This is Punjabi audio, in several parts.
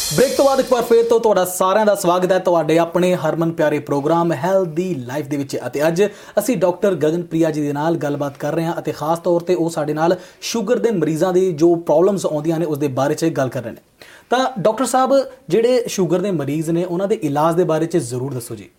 ब्रेक तो बाद एक बार फिर तो तुहाडा सारिਆਂ ਦਾ ਸਵਾਗਤ ਹੈ ਤੁਹਾਡੇ ਆਪਣੇ ਹਰਮਨ ਪਿਆਰੇ ਪ੍ਰੋਗਰਾਮ ਹੈਲਦੀ ਲਾਈਫ ਦੇ ਵਿੱਚ। ਅਤੇ ਅੱਜ ਅਸੀਂ ਡਾਕਟਰ ਗਗਨਪ੍ਰਿਆ ਜੀ ਦੇ ਨਾਲ ਗੱਲਬਾਤ ਕਰ ਰਹੇ ਹਾਂ ਅਤੇ ਖਾਸ ਤੌਰ ਤੇ ਉਹ ਸਾਡੇ ਨਾਲ ਸ਼ੂਗਰ ਦੇ ਮਰੀਜ਼ਾਂ ਦੀ ਜੋ ਪ੍ਰੋਬਲਮਸ ਆਉਂਦੀਆਂ ਨੇ ਉਸ ਦੇ ਬਾਰੇ 'ਚ ਗੱਲ ਕਰ ਰਹੇ ਨੇ। ਤਾਂ ਡਾਕਟਰ ਸਾਹਿਬ, ਜਿਹੜੇ ਸ਼ੂਗਰ ਦੇ ਮਰੀਜ਼ ਨੇ ਉਹਨਾਂ ਦੇ ਇਲਾਜ ਦੇ ਬਾਰੇ 'ਚ ਜ਼ਰੂਰ ਦੱਸੋ ਜੀ।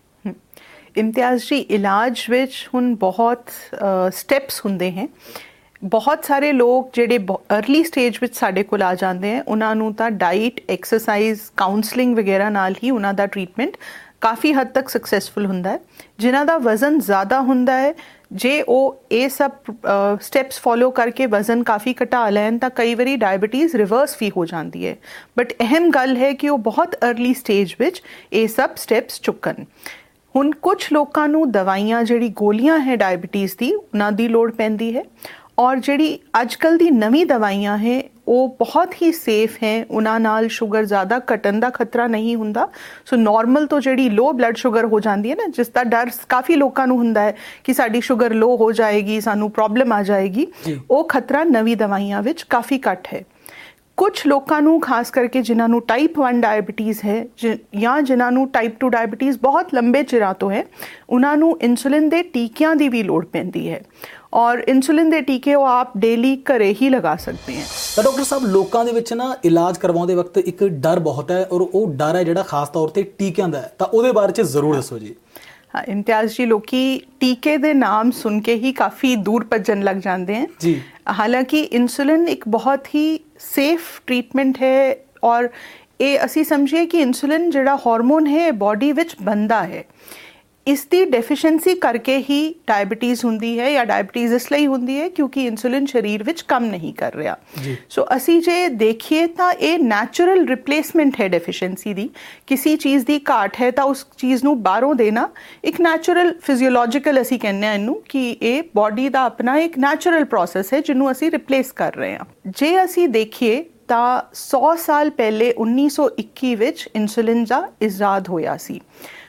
ਇਮਤਿਆਜ਼ ਜੀ, ਇਲਾਜ ਵਿੱਚ ਹੁਣ ਬਹੁਤ ਸਟੈਪਸ ਹੁੰਦੇ हैं। बहुत सारे लोग ਜਿਹੜੇ अर्ली ਸਟੇਜ ਵਿੱਚ ਸਾਡੇ ਕੋਲ ਆ ਜਾਂਦੇ हैं ਉਹਨਾਂ ਨੂੰ ਤਾਂ ਡਾਈਟ, ਐਕਸਰਸਾਈਜ਼, ਕਾਉਂਸਲਿੰਗ ਵਗੈਰਾ ਨਾਲ ਹੀ ਉਹਨਾਂ ਦਾ ਟ੍ਰੀਟਮੈਂਟ ਕਾਫੀ ਹੱਦ ਤੱਕ ਸਕਸੈਸਫੁਲ ਹੁੰਦਾ ਹੈ। ਜਿਨ੍ਹਾਂ ਦਾ ਵਜ਼ਨ ਜ਼ਿਆਦਾ ਹੁੰਦਾ ਹੈ, ਜੇ ਉਹ ਇਹ ਸਭ ਸਟੈਪਸ ਫੋਲੋ ਕਰਕੇ ਵਜ਼ਨ ਕਾਫੀ ਘਟਾ ਲੈਣ ਤਾਂ ਕਈ ਵਾਰੀ ਡਾਇਬਟੀਜ਼ ਰਿਵਰਸ ਵੀ ਹੋ ਜਾਂਦੀ ਹੈ। ਬਟ ਅਹਿਮ ਗੱਲ ਹੈ ਕਿ ਉਹ ਬਹੁਤ अर्ली ਸਟੇਜ ਵਿੱਚ ਇਹ ਸਭ ਸਟੈਪਸ ਚੁੱਕਣ। ਹੁਣ ਕੁਝ ਲੋਕਾਂ ਨੂੰ ਦਵਾਈਆਂ, ਜਿਹੜੀ ਗੋਲੀਆਂ ਹੈ ਡਾਇਬਟੀਜ਼ ਦੀ, ਉਹਨਾਂ ਦੀ ਲੋੜ ਪੈਂਦੀ ਹੈ। ਔਰ ਜਿਹੜੀ ਅੱਜ ਕੱਲ੍ਹ ਦੀ ਨਵੀਂ ਦਵਾਈਆਂ ਹੈ ਉਹ ਬਹੁਤ ਹੀ ਸੇਫ ਹੈ, ਉਹਨਾਂ ਨਾਲ ਸ਼ੂਗਰ ਜ਼ਿਆਦਾ ਘਟਣ ਦਾ ਖਤਰਾ ਨਹੀਂ ਹੁੰਦਾ। ਸੋ ਨੋਰਮਲ ਤੋਂ ਜਿਹੜੀ ਲੋ ਬਲੱਡ ਸ਼ੂਗਰ ਹੋ ਜਾਂਦੀ ਹੈ ਨਾ, ਜਿਸ ਦਾ ਡਰ ਕਾਫੀ ਲੋਕਾਂ ਨੂੰ ਹੁੰਦਾ ਹੈ ਕਿ ਸਾਡੀ ਸ਼ੂਗਰ ਲੋ ਹੋ ਜਾਏਗੀ, ਸਾਨੂੰ ਪ੍ਰੋਬਲਮ ਆ ਜਾਏਗੀ, ਉਹ ਖਤਰਾ ਨਵੀਂ ਦਵਾਈਆਂ ਵਿੱਚ ਕਾਫੀ ਘੱਟ ਹੈ। ਕੁਝ ਲੋਕਾਂ ਨੂੰ, ਖਾਸ ਕਰਕੇ ਜਿਨ੍ਹਾਂ ਨੂੰ ਟਾਈਪ 1 ਡਾਇਬਟੀਜ਼ ਹੈ ਜਾਂ ਜਿਨ੍ਹਾਂ ਨੂੰ ਟਾਈਪ 2 ਡਾਇਬਟੀਜ਼ ਬਹੁਤ ਲੰਬੇ ਚਿਰਾਂ ਤੋਂ ਹੈ, ਉਹਨਾਂ ਨੂੰ ਇਨਸੁਲਿਨ ਦੇ ਟੀਕਿਆਂ ਦੀ ਵੀ ਲੋੜ ਪੈਂਦੀ ਹੈ। ਔਰ ਇਨਸੁਲਿਨ ਦੇ ਟੀਕੇ ਉਹ ਆਪ ਡੇਲੀ ਘਰੇ ਹੀ ਲਗਾ ਸਕਦੇ हैं। ਤਾਂ ਡਾਕਟਰ ਸਾਹਿਬ, ਲੋਕਾਂ ਦੇ ਵਿੱਚ ਨਾ ਇਲਾਜ ਕਰਵਾਉਂਦੇ ਵਕਤ ਇੱਕ ਡਰ ਬਹੁਤ ਹੈ ਔਰ ਉਹ ਡਰ ਹੈ ਜਿਹੜਾ ਖਾਸ ਤੌਰ ਤੇ ਟੀਕਿਆਂ ਦਾ ਹੈ, ਤਾਂ ਉਹਦੇ ਬਾਰੇ 'ਚ ਜ਼ਰੂਰ ਦੱਸੋ ਜੀ। हाँ इम्तियाज़ जी, लोग टीके दे नाम सुन के ही काफ़ी दूर भजन लग जाते हैं जी। हालांकि इंसुलिन एक बहुत ही सेफ ट्रीटमेंट है और ये असी समझिए कि इंसुलिन जिहड़ा हार्मोन है बॉडी विच बनदा है, इसकी डेफिशिएंसी करके ही डायबिटीज़ हुंदी है या डायबिटीज़ इसलिए हुंदी है क्योंकि इंसुलिन शरीर विच कम नहीं कर रहा। सो असी जे देखिए तो ये नैचुरल रिप्लेसमेंट है डेफिशिएंसी दी। किसी चीज़ की घाट है तो उस चीज़ नूं बाहरों देना एक नैचुरल फिजियोलॉजिकल असी कहने इनू कि ये बॉडी का अपना एक नैचुरल प्रोसैस है जिन्हों असी रिप्लेस कर रहे हैं। जे असी देखिए तो 100 साल पहले 1921 विच इंसुलिन का इजाद होया सी।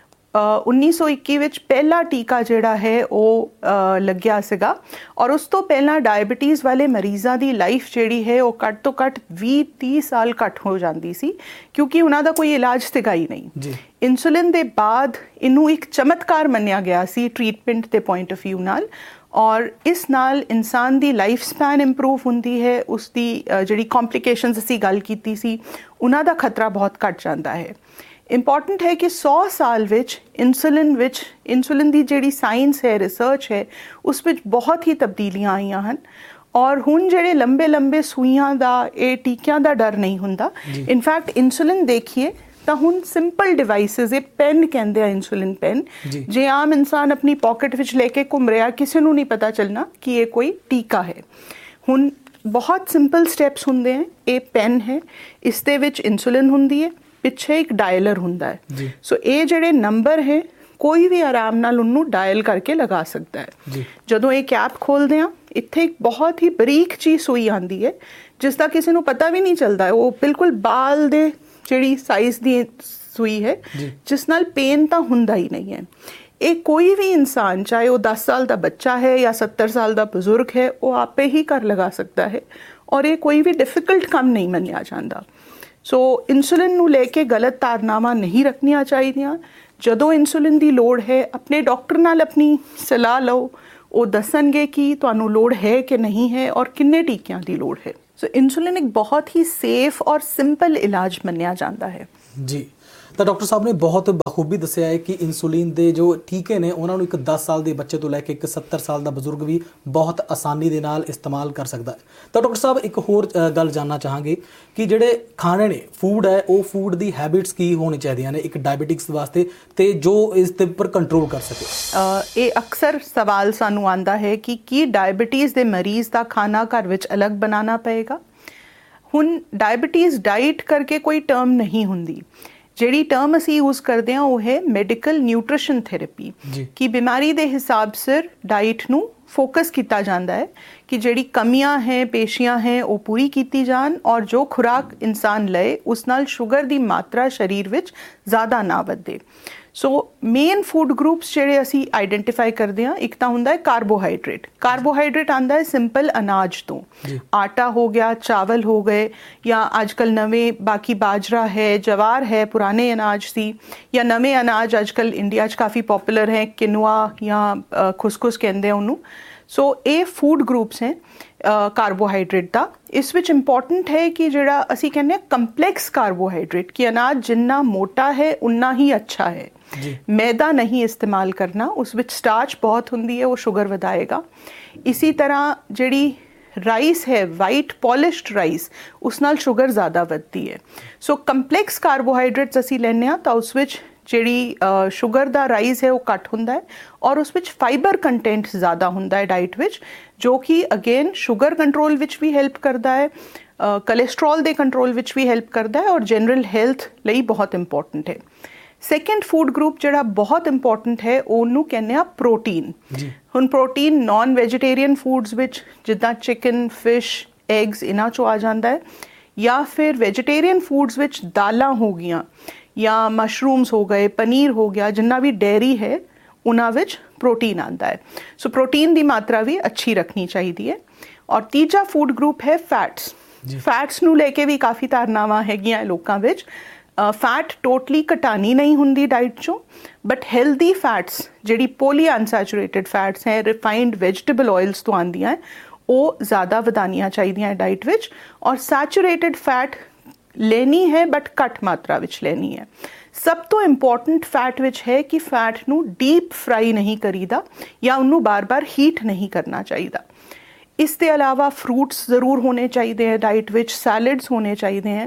1921 ਵਿੱਚ ਪਹਿਲਾ ਟੀਕਾ ਜਿਹੜਾ ਹੈ ਉਹ ਲੱਗਿਆ ਸੀਗਾ ਔਰ ਉਸ ਤੋਂ ਪਹਿਲਾਂ ਡਾਇਬਟੀਜ਼ ਵਾਲੇ ਮਰੀਜ਼ਾਂ ਦੀ ਲਾਈਫ ਜਿਹੜੀ ਹੈ ਉਹ ਘੱਟ ਤੋਂ ਘੱਟ 20-30 ਸਾਲ ਘੱਟ ਹੋ ਜਾਂਦੀ ਸੀ ਕਿਉਂਕਿ ਉਹਨਾਂ ਦਾ ਕੋਈ ਇਲਾਜ ਸੀਗਾ ਹੀ ਨਹੀਂ। ਇਨਸੁਲਿਨ ਦੇ ਬਾਅਦ ਇਹਨੂੰ ਇੱਕ ਚਮਤਕਾਰ ਮੰਨਿਆ ਗਿਆ ਸੀ ਟ੍ਰੀਟਮੈਂਟ ਦੇ ਪੁਆਇੰਟ ਆਫ ਵਿਊ ਨਾਲ, ਔਰ ਇਸ ਨਾਲ ਇਨਸਾਨ ਦੀ ਲਾਈਫ ਸਪੈਨ ਇੰਪਰੂਵ ਹੁੰਦੀ ਹੈ। ਉਸ ਦੀ ਜਿਹੜੀ ਕੰਪਲਿਕੇਸ਼ਨਸ ਅਸੀਂ ਗੱਲ ਕੀਤੀ ਸੀ ਉਹਨਾਂ ਦਾ ਖਤਰਾ ਬਹੁਤ ਘੱਟ ਜਾਂਦਾ ਹੈ। ਇੰਪੋਰਟੈਂਟ ਹੈ ਕਿ 100 ਸਾਲ ਵਿੱਚ ਇਨਸੁਲਿਨ ਦੀ ਜਿਹੜੀ ਸਾਇੰਸ ਹੈ, ਰਿਸਰਚ ਹੈ, ਉਸ ਵਿੱਚ ਬਹੁਤ ਹੀ ਤਬਦੀਲੀਆਂ ਆਈਆਂ ਹਨ ਔਰ ਹੁਣ ਜਿਹੜੇ ਲੰਬੇ ਸੂਈਆਂ ਦਾ, ਇਹ ਟੀਕਿਆਂ ਦਾ ਡਰ ਨਹੀਂ ਹੁੰਦਾ। ਇਨਫੈਕਟ ਇਨਸੁਲਿਨ ਦੇਖੀਏ ਤਾਂ ਹੁਣ ਸਿੰਪਲ ਡਿਵਾਈਸਿਸ, ਇਹ ਪੈਨ ਕਹਿੰਦੇ ਆ, ਇਨਸੁਲਿਨ ਪੈਨ, ਜੇ ਆਮ ਇਨਸਾਨ ਆਪਣੀ ਪਾਕਟ ਵਿੱਚ ਲੈ ਕੇ ਘੁੰਮ ਰਿਹਾ, ਕਿਸੇ ਨੂੰ ਨਹੀਂ ਪਤਾ ਚੱਲਣਾ ਕਿ ਇਹ ਕੋਈ ਟੀਕਾ ਹੈ। ਹੁਣ ਬਹੁਤ ਸਿੰਪਲ ਸਟੈਪਸ ਹੁੰਦੇ ਹੈ। ਇਹ ਪੈਨ ਹੈ, ਇਸ ਦੇ ਵਿੱਚ ਇਨਸੁਲਿਨ ਹੁੰਦੀ ਹੈ, ਪਿੱਛੇ ਇੱਕ ਡਾਇਲਰ ਹੁੰਦਾ ਹੈ। ਸੋ ਇਹ ਜਿਹੜੇ ਨੰਬਰ ਹੈ ਕੋਈ ਵੀ ਆਰਾਮ ਨਾਲ ਉਹਨੂੰ ਡਾਇਲ ਕਰਕੇ ਲਗਾ ਸਕਦਾ ਹੈ। ਜਦੋਂ ਇਹ ਕੈਪ ਖੋਲਦੇ ਆ, ਇੱਥੇ ਇੱਕ ਬਹੁਤ ਹੀ ਬਰੀਕ ਚੀਜ਼ ਸੂਈ ਆਉਂਦੀ ਹੈ ਜਿਸ ਦਾ ਕਿਸੇ ਨੂੰ ਪਤਾ ਵੀ ਨਹੀਂ ਚੱਲਦਾ। ਉਹ ਬਿਲਕੁਲ ਬਾਲ ਦੇ ਜਿਹੜੀ ਸਾਈਜ਼ ਦੀ ਸੂਈ ਹੈ ਜਿਸ ਨਾਲ ਪੇਨ ਤਾਂ ਹੁੰਦਾ ਹੀ ਨਹੀਂ ਹੈ। ਇਹ ਕੋਈ ਵੀ ਇਨਸਾਨ, ਚਾਹੇ ਉਹ 10 ਸਾਲ ਦਾ ਬੱਚਾ ਹੈ ਜਾਂ 70 ਸਾਲ ਦਾ ਬਜ਼ੁਰਗ ਹੈ, ਉਹ ਆਪੇ ਹੀ ਘਰ ਲਗਾ ਸਕਦਾ ਹੈ ਔਰ ਇਹ ਕੋਈ ਵੀ ਡਿਫਿਕਲਟ ਕੰਮ ਨਹੀਂ ਮੰਨਿਆ ਜਾਂਦਾ। ਸੋ ਇਨਸੁਲਿਨ ਨੂੰ ਲੈ ਕੇ ਗਲਤ ਧਾਰਨਾਵਾਂ ਨਹੀਂ ਰੱਖਣੀਆਂ ਚਾਹੀਦੀਆਂ। ਜਦੋਂ ਇਨਸੁਲਿਨ ਦੀ ਲੋੜ ਹੈ, ਆਪਣੇ ਡਾਕਟਰ ਨਾਲ ਆਪਣੀ ਸਲਾਹ ਲਓ, ਉਹ ਦੱਸਣਗੇ ਕਿ ਤੁਹਾਨੂੰ ਲੋੜ ਹੈ ਕਿ ਨਹੀਂ ਹੈ ਔਰ ਕਿੰਨੇ ਟੀਕਿਆਂ ਦੀ ਲੋੜ ਹੈ। ਸੋ ਇਨਸੁਲਿਨ ਇੱਕ ਬਹੁਤ ਹੀ ਸੇਫ ਔਰ ਸਿੰਪਲ ਇਲਾਜ ਮੰਨਿਆ ਜਾਂਦਾ ਹੈ ਜੀ। ਤਾਂ ਡਾਕਟਰ ਸਾਹਿਬ ਨੇ ਬਹੁਤ ਬਖੂਬੀ ਦੱਸਿਆ ਹੈ ਕਿ ਇਨਸੁਲਿਨ ਦੇ ਜੋ ਟੀਕੇ ਨੇ ਉਹਨਾਂ ਨੂੰ ਇੱਕ 10 ਸਾਲ ਦੇ ਬੱਚੇ ਤੋਂ ਲੈ ਕੇ ਇੱਕ 70 ਸਾਲ ਦਾ ਬਜ਼ੁਰਗ ਵੀ ਬਹੁਤ ਆਸਾਨੀ ਦੇ ਨਾਲ ਇਸਤੇਮਾਲ ਕਰ ਸਕਦਾ ਹੈ। ਤਾਂ ਡਾਕਟਰ ਸਾਹਿਬ, ਇੱਕ ਹੋਰ ਗੱਲ ਜਾਣਨਾ ਚਾਹਾਂਗੇ ਕਿ ਜਿਹੜੇ ਖਾਣੇ ਨੇ, ਫੂਡ ਹੈ, ਉਹ ਫੂਡ ਦੀ ਹੈਬਿਟਸ ਕੀ ਹੋਣੀ ਚਾਹੀਦੀਆਂ ਨੇ ਇੱਕ ਡਾਇਬਟਿਕਸ ਵਾਸਤੇ ਤੇ ਜੋ ਇਸ ਦੇ ਉੱਪਰ ਕੰਟਰੋਲ ਕਰ ਸਕੇ। ਇਹ ਅਕਸਰ ਸਵਾਲ ਸਾਨੂੰ ਆਉਂਦਾ ਹੈ ਕਿ ਕੀ ਡਾਇਬਟੀਜ਼ ਦੇ ਮਰੀਜ਼ ਦਾ ਖਾਣਾ ਘਰ ਵਿੱਚ ਅਲੱਗ ਬਣਾਉਣਾ ਪਏਗਾ। ਹੁਣ ਡਾਇਬਟੀਜ਼ ਡਾਈਟ ਕਰਕੇ ਕੋਈ ਟਰਮ ਨਹੀਂ ਹੁੰਦੀ। ਜਿਹੜੀ ਟਰਮ ਅਸੀਂ ਯੂਜ਼ ਕਰਦੇ ਹਾਂ ਉਹ ਹੈ ਮੈਡੀਕਲ ਨਿਊਟ੍ਰੀਸ਼ਨ ਥੈਰੇਪੀ, ਕਿ ਬਿਮਾਰੀ ਦੇ ਹਿਸਾਬ ਸਿਰ ਡਾਈਟ ਨੂੰ ਫੋਕਸ ਕੀਤਾ ਜਾਂਦਾ ਹੈ ਕਿ ਜਿਹੜੀ ਕਮੀਆਂ ਹੈ, ਪੇਸ਼ੀਆਂ ਹੈ, ਉਹ ਪੂਰੀ ਕੀਤੀ ਜਾਣ ਔਰ ਜੋ ਖੁਰਾਕ ਇਨਸਾਨ ਲਏ ਉਸ ਨਾਲ ਸ਼ੂਗਰ ਦੀ ਮਾਤਰਾ ਸਰੀਰ ਵਿੱਚ ਜ਼ਿਆਦਾ ਨਾ ਵਧੇ। ਸੋ ਮੇਨ ਫੂਡ ਗਰੁੱਪਸ ਜਿਹੜੇ ਅਸੀਂ ਆਈਡੈਂਟੀਫਾਈ ਕਰਦੇ ਹਾਂ, ਇੱਕ ਤਾਂ ਹੁੰਦਾ ਹੈ ਕਾਰਬੋਹਾਈਡਰੇਟ। ਕਾਰਬੋਹਾਈਡਰੇਟ ਆਉਂਦਾ ਹੈ ਸਿੰਪਲ ਅਨਾਜ ਤੋਂ, ਆਟਾ ਹੋ ਗਿਆ, ਚਾਵਲ ਹੋ ਗਏ, ਜਾਂ ਅੱਜ ਕੱਲ੍ਹ ਨਵੇਂ ਬਾਕੀ ਬਾਜਰਾ ਹੈ, ਜਵਾਰ ਹੈ, ਪੁਰਾਣੇ ਅਨਾਜ ਸੀ, ਜਾਂ ਨਵੇਂ ਅਨਾਜ ਅੱਜ ਕੱਲ੍ਹ ਇੰਡੀਆ 'ਚ ਕਾਫੀ ਪੋਪੂਲਰ ਹੈ, ਕਿਨੂਆ ਜਾਂ ਖੁਸਖੁਸ ਕਹਿੰਦੇ ਆ ਉਹਨੂੰ। ਸੋ ਇਹ ਫੂਡ ਗਰੁੱਪਸ ਹੈ ਕਾਰਬੋਹਾਈਡਰੇਟ ਦਾ। ਇਸ ਵਿੱਚ ਇੰਪੋਰਟੈਂਟ ਹੈ ਕਿ ਜਿਹੜਾ ਅਸੀਂ ਕਹਿੰਦੇ ਹਾਂ ਕੰਪਲੈਕਸ ਕਾਰਬੋਹਾਈਡਰੇਟ, ਕਿ ਅਨਾਜ ਜਿੰਨਾ ਮੋਟਾ ਹੈ ਉਨਾ ਹੀ ਅੱਛਾ ਹੈ। ਮੈਦਾ ਨਹੀਂ ਇਸਤੇਮਾਲ ਕਰਨਾ, ਉਸ ਵਿੱਚ ਸਟਾਰਚ ਬਹੁਤ ਹੁੰਦੀ ਹੈ, ਉਹ ਸ਼ੂਗਰ ਵਧਾਏਗਾ। ਇਸੀ ਤਰ੍ਹਾਂ ਜਿਹੜੀ ਰਾਈਸ ਹੈ, ਵਾਈਟ ਪੋਲਿਸ਼ਡ ਰਾਈਸ, ਉਸ ਨਾਲ ਸ਼ੂਗਰ ਜ਼ਿਆਦਾ ਵੱਧਦੀ ਹੈ। ਸੋ ਕੰਪਲੈਕਸ ਕਾਰਬੋਹਾਈਡਰੇਟਸ ਅਸੀਂ ਲੈਂਦੇ ਹਾਂ ਤਾਂ ਉਸ ਵਿੱਚ ਜਿਹੜੀ ਸ਼ੂਗਰ ਦਾ ਰਾਈਜ਼ ਹੈ ਉਹ ਘੱਟ ਹੁੰਦਾ ਹੈ, ਔਰ ਉਸ ਵਿੱਚ ਫਾਈਬਰ ਕੰਟੈਂਟ ਜ਼ਿਆਦਾ ਹੁੰਦਾ ਹੈ ਡਾਈਟ ਵਿੱਚ, ਜੋ ਕਿ ਅਗੇਨ ਸ਼ੂਗਰ ਕੰਟਰੋਲ ਵਿੱਚ ਵੀ ਹੈਲਪ ਕਰਦਾ ਹੈ, ਕੋਲੇਸਟਰੋਲ ਦੇ ਕੰਟਰੋਲ ਵਿੱਚ ਵੀ ਹੈਲਪ ਕਰਦਾ ਹੈ, ਔਰ ਜਨਰਲ ਹੈਲਥ ਲਈ ਬਹੁਤ ਇੰਪੋਰਟੈਂਟ ਹੈ। ਸੈਕੰਡ ਫੂਡ ਗਰੁੱਪ ਜਿਹੜਾ ਬਹੁਤ ਇੰਪੋਰਟੈਂਟ ਹੈ ਉਹਨੂੰ ਕਹਿੰਦੇ ਆ ਪ੍ਰੋਟੀਨ। ਹੁਣ ਪ੍ਰੋਟੀਨ ਨਾਨ ਵੈਜੀਟੇਰੀਅਨ ਫੂਡਸ ਵਿੱਚ ਜਿੱਦਾਂ ਚਿਕਨ, ਫਿਸ਼, ਐਗਸ ਇਹਨਾਂ 'ਚੋਂ ਆ ਜਾਂਦਾ ਹੈ, ਜਾਂ ਫਿਰ ਵੈਜੀਟੇਰੀਅਨ ਫੂਡਸ ਵਿੱਚ ਦਾਲਾਂ ਹੋ ਗਈਆਂ, ਜਾਂ ਮਸ਼ਰੂਮਸ ਹੋ ਗਏ, ਪਨੀਰ ਹੋ ਗਿਆ, ਜਿੰਨਾ ਵੀ ਡੇਅਰੀ ਹੈ ਉਹਨਾਂ ਵਿੱਚ ਪ੍ਰੋਟੀਨ ਆਉਂਦਾ ਹੈ। ਸੋ ਪ੍ਰੋਟੀਨ ਦੀ ਮਾਤਰਾ ਵੀ ਅੱਛੀ ਰੱਖਣੀ ਚਾਹੀਦੀ ਹੈ। ਔਰ ਤੀਜਾ ਫੂਡ ਗਰੁੱਪ ਹੈ ਫੈਟਸ। ਫੈਟਸ ਨੂੰ ਲੈ ਕੇ ਵੀ ਕਾਫੀ ਧਾਰਨਾਵਾਂ ਹੈਗੀਆਂ ਲੋਕਾਂ ਵਿੱਚ। ਫੈਟ ਟੋਟਲੀ ਘਟਾਣੀ ਨਹੀਂ ਹੁੰਦੀ ਡਾਈਟ 'ਚੋਂ, ਬਟ ਹੈਲਦੀ ਫੈਟਸ ਜਿਹੜੀ ਪੋਲੀ ਅਨਸੈਚੂਰੇਟਡ ਫੈਟਸ ਹੈ, ਰਿਫਾਈਨਡ ਵੈਜੀਟੇਬਲ ਆਇਲਸ ਤੋਂ ਆਉਂਦੀਆਂ ਹੈ, ਉਹ ਜ਼ਿਆਦਾ ਵਧਾਉਣੀਆਂ ਚਾਹੀਦੀਆਂ ਡਾਈਟ ਵਿੱਚ। ਔਰ ਸੈਚੂਰੇਟਡ ਫੈਟ ਲੈਣੀ ਹੈ ਬਟ ਘੱਟ ਮਾਤਰਾ ਵਿੱਚ ਲੈਣੀ ਹੈ। ਸਭ ਤੋਂ ਇੰਪੋਰਟੈਂਟ ਫੈਟ ਵਿੱਚ ਹੈ ਕਿ ਫੈਟ ਨੂੰ ਡੀਪ ਫਰਾਈ ਨਹੀਂ ਕਰੀਦਾ, ਜਾਂ ਉਹਨੂੰ ਬਾਰ-ਬਾਰ ਹੀਟ ਨਹੀਂ ਕਰਨਾ ਚਾਹੀਦਾ। ਇਸ ਦੇ ਇਲਾਵਾ ਫਰੂਟਸ ਜ਼ਰੂਰ ਹੋਣੇ ਚਾਹੀਦੇ ਹੈ ਡਾਈਟ ਵਿੱਚ, ਸੈਲਡਸ ਹੋਣੇ ਚਾਹੀਦੇ ਹੈ,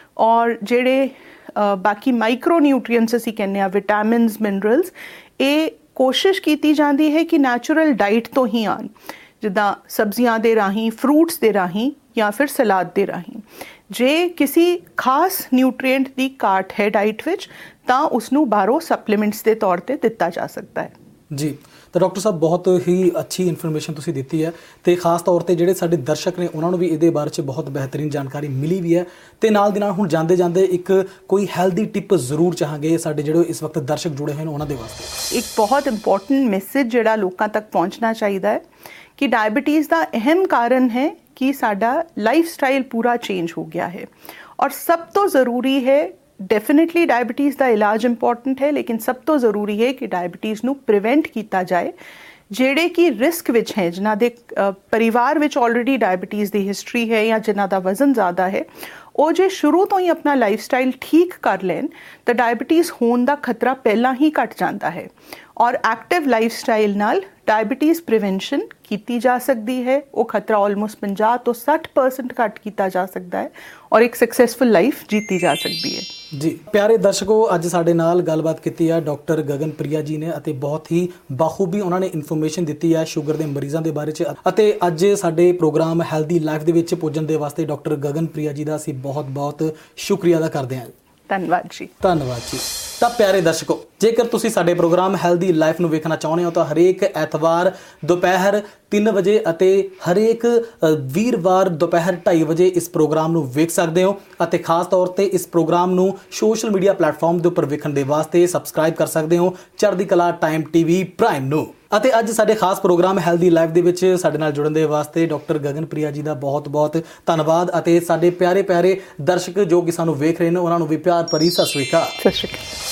ਔਰ ਜਿਹੜੇ ਬਾਕੀ ਮਾਈਕਰੋ ਨਿਊਟਰੀਐਂਟਸ ਅਸੀਂ ਕਹਿੰਦੇ ਹਾਂ, ਵਿਟਾਮਿਨਸ, ਮਿਨਰਲਸ, ਇਹ ਕੋਸ਼ਿਸ਼ ਕੀਤੀ ਜਾਂਦੀ ਹੈ ਕਿ ਨੈਚੁਰਲ ਡਾਈਟ ਤੋਂ ਹੀ ਆਉਣ, ਜਿੱਦਾਂ ਸਬਜ਼ੀਆਂ ਦੇ ਰਾਹੀਂ, ਫਰੂਟਸ ਦੇ ਰਾਹੀਂ, ਜਾਂ ਫਿਰ ਸਲਾਦ ਦੇ ਰਾਹੀਂ। ਜੇ ਕਿਸੇ ਖਾਸ ਨਿਊਟਰੀਐਂਟ ਦੀ ਘਾਟ ਹੈ ਡਾਈਟ ਵਿੱਚ ਤਾਂ ਉਸਨੂੰ ਬਾਹਰੋਂ ਸਪਲੀਮੈਂਟਸ ਦੇ ਤੌਰ ਤੇ ਦਿੱਤਾ ਜਾ ਸਕਦਾ ਹੈ। ਜੀ, ਤਾਂ ਡਾਕਟਰ ਸਾਹਿਬ ਬਹੁਤ ਹੀ ਅੱਛੀ ਇਨਫੋਰਮੇਸ਼ਨ ਤੁਸੀਂ ਦਿੱਤੀ ਹੈ, ਤੇ ਖਾਸ ਤੌਰ ਤੇ ਜਿਹੜੇ ਸਾਡੇ ਦਰਸ਼ਕ ਨੇ ਉਹਨਾਂ ਨੂੰ ਵੀ ਇਹਦੇ ਬਾਰੇ 'ਚ ਬਹੁਤ ਬਿਹਤਰੀਨ ਜਾਣਕਾਰੀ ਮਿਲੀ ਵੀ ਹੈ। ਤੇ ਨਾਲ ਦੀ ਨਾਲ ਹੁਣ ਜਾਂਦੇ ਜਾਂਦੇ ਇੱਕ ਕੋਈ ਹੈਲਦੀ ਟਿਪ ਜ਼ਰੂਰ ਚਾਹਾਂਗੇ ਸਾਡੇ ਜਿਹੜੇ ਇਸ ਵਕਤ ਦਰਸ਼ਕ ਜੁੜੇ ਹੋਏ ਨੇ ਉਹਨਾਂ ਦੇ ਵਾਸਤੇ। ਇੱਕ ਬਹੁਤ ਇੰਪੋਰਟੈਂਟ ਮੈਸੇਜ ਜਿਹੜਾ ਲੋਕਾਂ ਤੱਕ ਪਹੁੰਚਣਾ ਚਾਹੀਦਾ ਹੈ ਕਿ ਡਾਇਬੀਟੀਜ਼ ਦਾ ਅਹਿਮ ਕਾਰਨ ਹੈ ਕਿ ਸਾਡਾ ਲਾਈਫ ਸਟਾਈਲ ਪੂਰਾ ਚੇਂਜ ਹੋ ਗਿਆ ਹੈ, ਔਰ ਸਭ ਤੋਂ ਜ਼ਰੂਰੀ ਹੈ, ਡੈਫੀਨੇਟਲੀ ਡਾਇਬੀਟੀਜ਼ ਦਾ ਇਲਾਜ ਇੰਪੋਰਟੈਂਟ ਹੈ, ਲੇਕਿਨ ਸਭ ਤੋਂ ਜ਼ਰੂਰੀ ਹੈ ਕਿ ਡਾਇਬੀਟੀਜ਼ ਨੂੰ ਪ੍ਰੀਵੈਂਟ ਕੀਤਾ ਜਾਏ। ਜਿਹੜੇ ਕਿ ਰਿਸਕ ਵਿੱਚ ਹੈ, ਜਿਨ੍ਹਾਂ ਦੇ ਪਰਿਵਾਰ ਵਿੱਚ ਆਲਰੇਡੀ ਡਾਇਬੀਟੀਜ਼ ਦੀ ਹਿਸਟਰੀ ਹੈ ਜਾਂ ਜਿਨ੍ਹਾਂ ਦਾ ਵਜ਼ਨ ਜ਼ਿਆਦਾ ਹੈ, ਉਹ ਜੇ ਸ਼ੁਰੂ ਤੋਂ ਹੀ ਆਪਣਾ ਲਾਈਫ ਸਟਾਈਲ ਠੀਕ ਕਰ ਲੈਣ ਤਾਂ ਡਾਇਬੀਟੀਜ਼ ਹੋਣ ਦਾ ਖਤਰਾ ਪਹਿਲਾਂ ਹੀ ਘਟ ਜਾਂਦਾ ਹੈ। ਔਰ ਐਕਟਿਵ ਲਾਈਫ ਸਟਾਈਲ ਨਾਲ ਡਾਇਬੀਟੀਜ਼ ਪ੍ਰੀਵੈਂਸ਼ਨ ਕੀਤੀ ਜਾ ਸਕਦੀ ਹੈ। ਉਹ ਖਤਰਾ ਆਲਮੋਸਟ 50 ਤੋਂ 60% ਘੱਟ ਕੀਤਾ ਜਾ ਸਕਦਾ ਹੈ, ਔਰ ਇੱਕ ਸਕਸੈਸਫੁਲ ਲਾਈਫ ਜੀਤੀ ਜਾ ਸਕਦੀ ਹੈ। ਜੀ ਪਿਆਰੇ ਦਰਸ਼ਕੋ, ਅੱਜ ਸਾਡੇ ਨਾਲ ਗੱਲਬਾਤ ਕੀਤੀ ਹੈ ਡਾਕਟਰ ਗਗਨਪ੍ਰਿਆ ਜੀ ਨੇ, ਅਤੇ ਬਹੁਤ ਹੀ ਬਾਖੂਬੀ ਉਹਨਾਂ ਨੇ ਇਨਫੋਰਮੇਸ਼ਨ ਦਿੱਤੀ ਹੈ ਸ਼ੂਗਰ ਦੇ ਮਰੀਜ਼ਾਂ ਦੇ ਬਾਰੇ 'ਚ। ਅਤੇ ਅੱਜ ਸਾਡੇ ਪ੍ਰੋਗਰਾਮ ਹੈਲਦੀ ਲਾਈਫ ਦੇ ਵਿੱਚ ਪੁੱਜਣ ਦੇ ਵਾਸਤੇ ਡਾਕਟਰ ਗਗਨਪ੍ਰਿਆ ਜੀ ਦਾ ਅਸੀਂ ਬਹੁਤ ਬਹੁਤ ਸ਼ੁਕਰੀਆ ਅਦਾ ਕਰਦੇ ਹਾਂ। ਧੰਨਵਾਦ ਜੀ। ਧੰਨਵਾਦ ਜੀ। ਤਾਂ ਪਿਆਰੇ ਦਰਸ਼ਕੋ, ਜੇਕਰ ਤੁਸੀਂ ਸਾਡੇ ਪ੍ਰੋਗਰਾਮ ਹੈਲਦੀ ਲਾਈਫ ਨੂੰ ਵੇਖਣਾ ਚਾਹੁੰਦੇ ਹੋ ਤਾਂ ਹਰੇਕ ਐਤਵਾਰ ਦੁਪਹਿਰ 3 ਵਜੇ ਅਤੇ ਹਰੇਕ ਵੀਰਵਾਰ ਦੁਪਹਿਰ 2:30 ਵਜੇ ਇਸ ਪ੍ਰੋਗਰਾਮ ਨੂੰ ਵੇਖ ਸਕਦੇ ਹੋ। ਅਤੇ ਖਾਸ ਤੌਰ ਤੇ ਇਸ ਪ੍ਰੋਗਰਾਮ ਨੂੰ ਸੋਸ਼ਲ ਮੀਡੀਆ ਪਲੇਟਫਾਰਮ ਦੇ ਉੱਪਰ ਵੇਖਣ ਦੇ ਵਾਸਤੇ ਸਬਸਕ੍ਰਾਈਬ ਕਰ ਸਕਦੇ ਹੋ ਚੜ੍ਹਦੀ ਕਲਾ ਟਾਈਮ TV ਪ੍ਰਾਈਮ ਨੂੰ। ਅਤੇ ਅੱਜ ਸਾਡੇ ਖਾਸ ਪ੍ਰੋਗਰਾਮ ਹੈਲਦੀ ਲਾਈਫ ਦੇ ਵਿੱਚ ਸਾਡੇ ਨਾਲ ਜੁੜਨ ਦੇ ਵਾਸਤੇ ਡਾਕਟਰ ਗਗਨਪ੍ਰਿਆ ਜੀ ਦਾ ਬਹੁਤ ਬਹੁਤ ਧੰਨਵਾਦ। ਅਤੇ ਸਾਡੇ ਪਿਆਰੇ ਪਿਆਰੇ ਦਰਸ਼ਕ ਜੋ ਕਿ ਸਾਨੂੰ ਵੇਖ ਰਹੇ ਨੇ ਉਹਨਾਂ ਨੂੰ ਵੀ ਪਿਆਰ ਭਰੀ ਸਤਿ ਸ਼੍ਰੀ ਅਕਾਲ। ਸਤਿ ਸ਼੍ਰੀ ਅਕਾਲ।